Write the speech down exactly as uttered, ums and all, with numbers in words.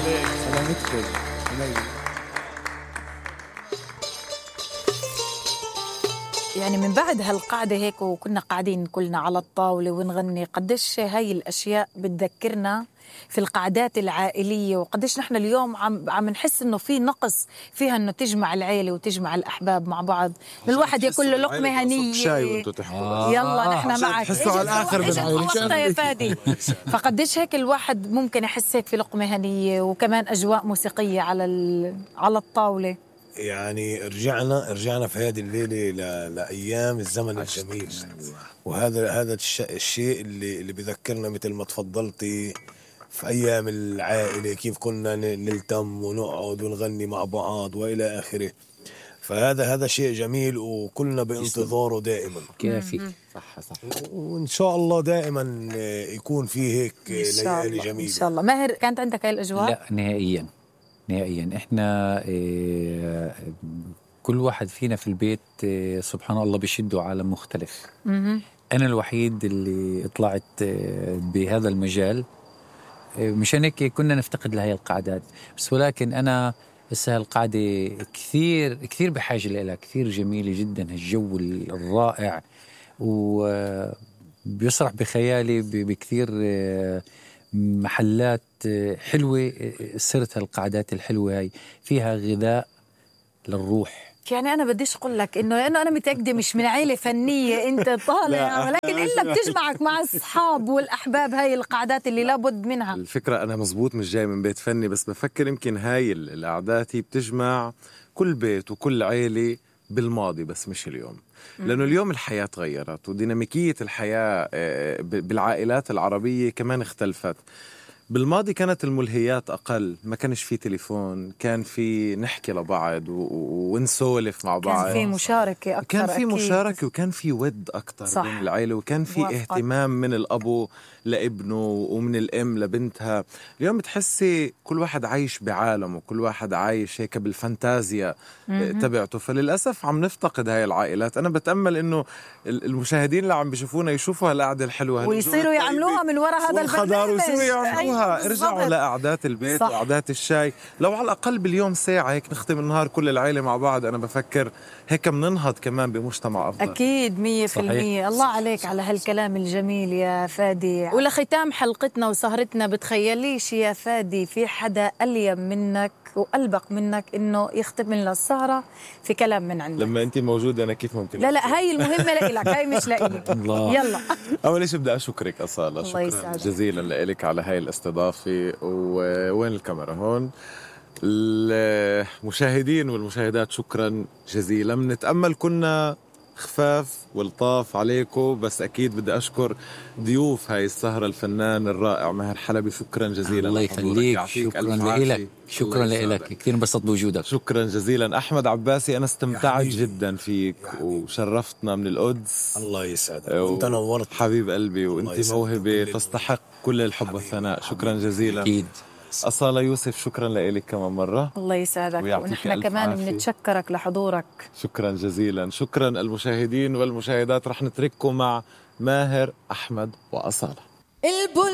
سلامتكم. يعني من بعد هالقعدة هيك وكنا قاعدين كلنا على الطاولة ونغني، قديش هاي الأشياء بتذكرنا في القعدات العائلية، وقديش نحن اليوم عم عم نحس إنه في نقص فيها إنه تجمع العيلة وتجمع الأحباب مع بعض، الواحد ياكل له لقمة هنية. آه. يلا نحن معك. تحسوا على الآخر بالعيلة يا فادي. فقديش هيك الواحد ممكن يحس هيك في لقمة هنية، وكمان أجواء موسيقية على على الطاولة. يعني رجعنا رجعنا في هذه الليلة ل... لأيام الزمن الجميل، وهذا هذا الش... الشيء اللي اللي بذكرنا مثل ما تفضلتي في أيام العائلة، كيف كنا نلتم ونقعد ونغني مع بعض وإلى آخره. فهذا هذا شيء جميل وكلنا بانتظاره دائما. كافي. صح صح. وإن شاء الله دائما يكون فيه هيك ليالي جميلة إن شاء الله. ماهر، كانت عندك هاي الأجواء؟ لا نهائيا نهائيا. احنا إيه كل واحد فينا في البيت إيه سبحان الله بيشدوا عالم مختلف. م-م. انا الوحيد اللي طلعت إيه بهذا المجال، إيه مشان هيك كنا نفتقد لهي القعدات. بس ولكن انا هسه القعده كثير كثير بحاجه لها، كثير جميله جدا، الجو الرائع، وبيسرح بخيالي بكثير إيه محلات حلوة. سرت هالقعدات الحلوة هاي فيها غذاء للروح. يعني أنا بديش أقول لك إنه أنا أنا متأكدة مش من عائلة فنية أنت طالع، ولكن إلا بتجمعك مع الأصحاب والأحباب هاي القعدات اللي لابد منها. الفكرة أنا مزبوط مش جاي من بيت فني، بس بفكر يمكن هاي القعدات هي بتجمع كل بيت وكل عائلة بالماضي، بس مش اليوم. لأنه اليوم الحياة تغيرت، وديناميكية الحياة بالعائلات العربية كمان اختلفت. بالماضي كانت الملهيات أقل، ما كانش في تليفون، كان في نحكي لبعض ونسولف مع بعض، كان في مشاركة أكثر، كان في أكيد. مشاركة وكان في ود أكثر بين العائلة، وكان في موافقة. اهتمام من الأبو لابنه ومن الأم لبنتها. اليوم بتحسي كل واحد عايش بعالم، وكل واحد عايش هيك بالفانتازيا تبعته. فللأسف عم نفتقد هاي العائلات. أنا بتأمل إنه المشاهدين اللي عم بيشوفونا يشوفوا هالقعدة الحلوة ويصيروا يعملوها من وراء هذا البرنامج، يعملوها. ارجعوا لقعدات البيت وقعدات الشاي، لو على الأقل باليوم ساعة هيك نختم النهار كل العائلة مع بعض. أنا بفكر هيك مننهض كمان بمجتمع أفضل. أكيد مية في المية. الله عليك على هالكلام الجميل يا فادي. ولختام حلقتنا وسهرتنا، بتخيليش يا فادي في حدا أليم منك وقلبك منك إنه يختم لنا السهرة في كلام من عندك؟ لما أنت موجودة أنا كيف ممكن؟ لا لا، هاي المهمة لإلك، هاي مش لإلي. يلا. أول شيء بدي أشكرك أصالة، شكرا جزيلا لك على هاي الاستضافة. ووين الكاميرا؟ هون. المشاهدين والمشاهدات شكرا جزيلا. بنتأمل كنا خفاف والطاف عليكم، بس أكيد بدي أشكر ضيوف هاي السهرة، الفنان الرائع ماهر حلبي، شكرا جزيلا. الله يخليك، شكرا لك، شكرا لك، كثير انبسطت بوجودك. شكرا جزيلا. أحمد عباسي، أنا استمتعت جدا فيك وشرفتنا من القدس. الله يسعدك، وانت نورت حبيب قلبي، وانت موهبة تستحق كل الحب والثناء. شكرا جزيلا. أكيد. أصالة يوسف، شكرا لك كمان مرة. الله يسعدك، ونحن كمان بنتشكرك لحضورك. شكرا جزيلا. شكرا المشاهدين والمشاهدات. رح نترككم مع ماهر، أحمد وأصالة.